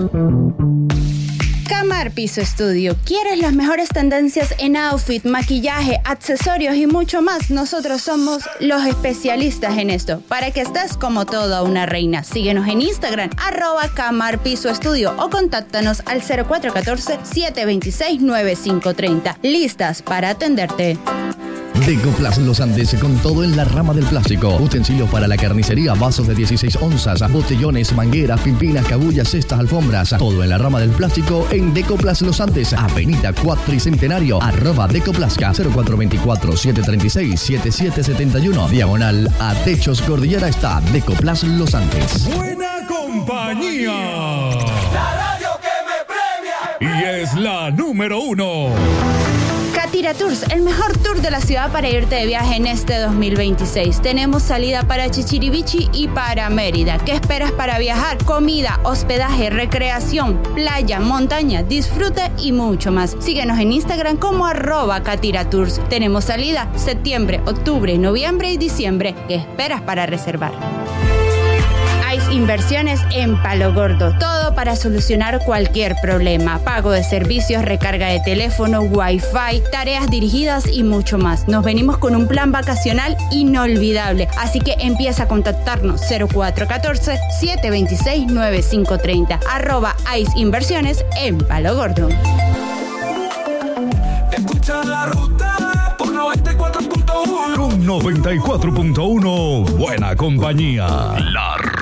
Camar Piso Estudio. ¿Quieres las mejores tendencias en outfit, maquillaje, accesorios y mucho más? Nosotros somos los especialistas en esto, para que estés como toda una reina. Síguenos en Instagram, @Camar Piso Estudio, o contáctanos al 0414-726-9530. Listas para atenderte. Decoplas Los Andes, con todo en la rama del plástico. Utensilios para la carnicería, vasos de 16 onzas, botellones, mangueras, pimpinas, cabullas, cestas, alfombras. Todo en la rama del plástico en Decoplas Los Andes. Avenida Cuatricentenario, @Decoplasca, 0424-736-7771. Diagonal a Techos Cordillera está Decoplas Los Andes. Buena compañía. La radio que me premia. Y es la número 1. Catira Tours, el mejor tour de la ciudad para irte de viaje en este 2026. Tenemos salida para Chichirivichi y para Mérida. ¿Qué esperas para viajar? Comida, hospedaje, recreación, playa, montaña, disfrute y mucho más. Síguenos en Instagram como @Catira Tours. Tenemos salida septiembre, octubre, noviembre y diciembre. ¿Qué esperas para reservar? Inversiones en Palo Gordo. Todo para solucionar cualquier problema. Pago de servicios, recarga de teléfono, wifi, tareas dirigidas y mucho más. Nos venimos con un plan vacacional inolvidable. Así que empieza a contactarnos 0414-726-9530. @Ice Inversiones en Palo Gordo. Escucha la ruta por 94.1. Con 94.1. Buena compañía. La